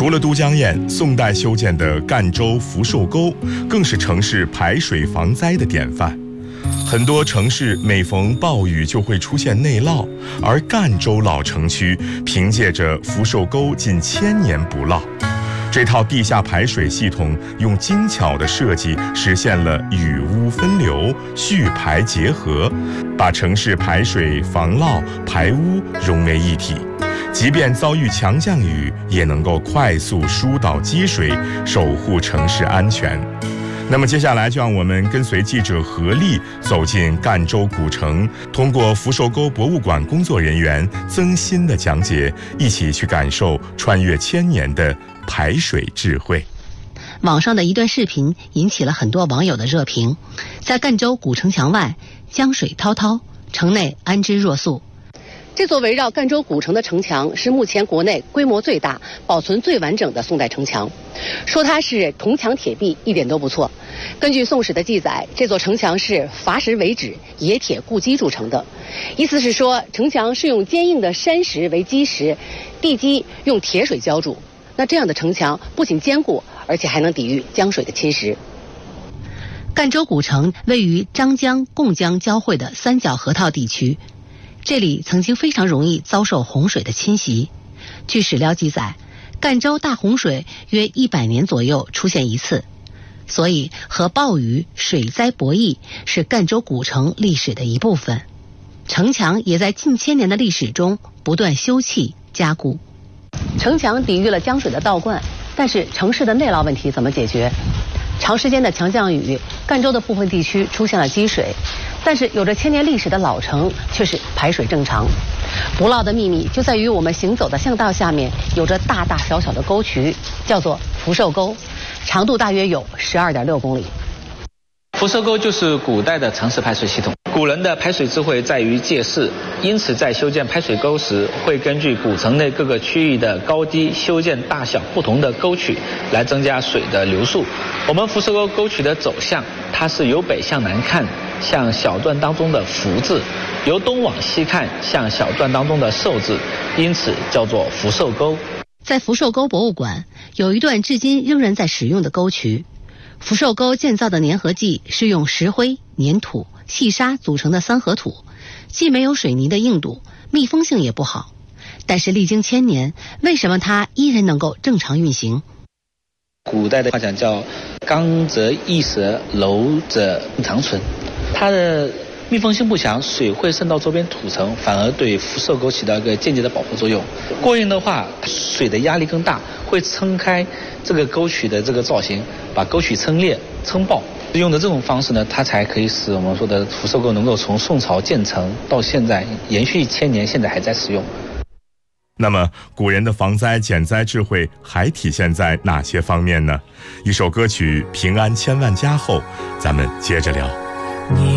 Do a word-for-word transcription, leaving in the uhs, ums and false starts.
除了都江堰，宋代修建的赣州福寿沟更是城市排水防灾的典范。很多城市每逢暴雨就会出现内涝，而赣州老城区凭借着福寿沟近千年不涝。这套地下排水系统用精巧的设计实现了雨污分流、蓄排结合，把城市排水、防涝、排污融为一体。即便遭遇强降雨，也能够快速疏导积水，守护城市安全。那么接下来就让我们跟随记者何丽走进赣州古城，通过福寿沟博物馆工作人员曾鑫的讲解，一起去感受穿越千年的排水智慧。 网上的一段视频引起了很多网友的热评。在赣州古城墙外，江水滔滔，城内安之若素。这座围绕赣州古城的城墙是目前国内规模最大、保存最完整的宋代城墙。说它是铜墙铁壁一点都不错。根据《宋史》的记载，这座城墙是伐石为址、冶铁固基筑成的，意思是说城墙是用坚硬的山石为基石，地基用铁水浇筑。那这样的城墙不仅坚固，而且还能抵御江水的侵蚀。赣州古城位于张江、贡江交汇的三角河套地区。这里曾经非常容易遭受洪水的侵袭。据史料记载，赣州大洪水约一百年左右出现一次，所以和暴雨、水灾博弈是赣州古城历史的一部分。城墙也在近千年的历史中不断修葺加固。城墙抵御了江水的倒灌，但是城市的内涝问题怎么解决？长时间的强降雨，赣州的部分地区出现了积水，但是有着千年历史的老城却是排水正常。不涝的秘密就在于我们行走的巷道下面有着大大小小的沟渠，叫做福寿沟，长度大约有十二点六公里。 福寿沟就是古代的城市排水系统。古人的排水智慧在于借势，因此在修建排水沟时，会根据古城内各个区域的高低，修建大小不同的沟渠，来增加水的流速。我们福寿沟沟渠的走向，它是由北向南看，像小段当中的福字；由东往西看，像小段当中的寿字，因此叫做福寿沟。 在福寿沟博物馆，有一段至今仍然在使用的沟渠。福寿沟建造的粘合剂是用石灰、粘土、细沙组成的三合土，既没有水泥的硬度，密封性也不好。但是历经千年，为什么它依然能够正常运行？ 古代的话讲叫刚则易折，柔则长存。它的密封性不强，水会渗到周边土层，反而对福寿沟起到一个间接的保护作用。过硬的话，水的压力更大，会撑开这个沟渠的这个造型，把沟渠撑裂、撑爆。用的这种方式呢，它才可以使我们说的福寿沟能够从宋朝建成到现在延续千年，现在还在使用。 那么古人的防灾减灾智慧还体现在哪些方面呢？一首歌曲《平安千万家》后，咱们接着聊。